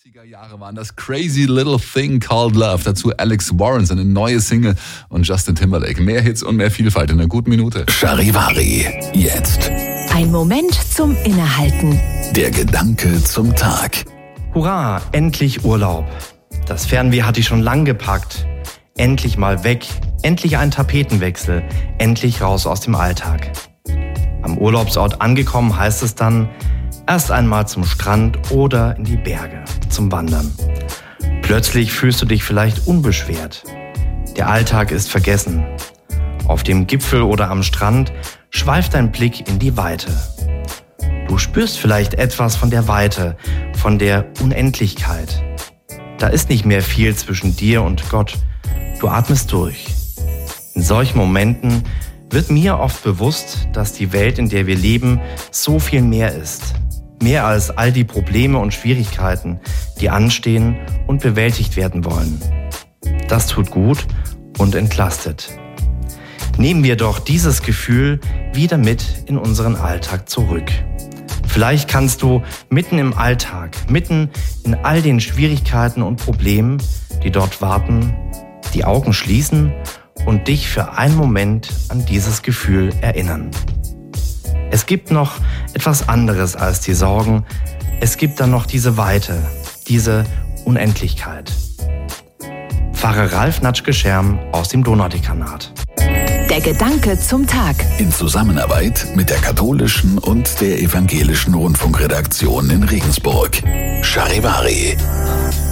90er Jahre waren das Crazy Little Thing Called Love. Dazu Alex Warren, seine neue Single und Justin Timberlake. Mehr Hits und mehr Vielfalt in einer guten Minute. Charivari, jetzt. Ein Moment zum Innehalten. Der Gedanke zum Tag. Hurra, endlich Urlaub. Das Fernweh hatte ich schon lang gepackt. Endlich mal weg, endlich ein Tapetenwechsel, endlich raus aus dem Alltag. Am Urlaubsort angekommen heißt es dann, erst einmal zum Strand oder in die Berge, zum Wandern. Plötzlich fühlst du dich vielleicht unbeschwert. Der Alltag ist vergessen. Auf dem Gipfel oder am Strand schweift dein Blick in die Weite. Du spürst vielleicht etwas von der Weite, von der Unendlichkeit. Da ist nicht mehr viel zwischen dir und Gott. Du atmest durch. In solchen Momenten wird mir oft bewusst, dass die Welt, in der wir leben, so viel mehr ist. Mehr als all die Probleme und Schwierigkeiten, die anstehen und bewältigt werden wollen. Das tut gut und entlastet. Nehmen wir doch dieses Gefühl wieder mit in unseren Alltag zurück. Vielleicht kannst du mitten im Alltag, mitten in all den Schwierigkeiten und Problemen, die dort warten, die Augen schließen und dich für einen Moment an dieses Gefühl erinnern. Es gibt noch etwas anderes als die Sorgen. Es gibt dann noch diese Weite, diese Unendlichkeit. Pfarrer Ralf Natschke-Scherm aus dem Donaudekanat. Der Gedanke zum Tag. In Zusammenarbeit mit der katholischen und der evangelischen Rundfunkredaktion in Regensburg. Charivari.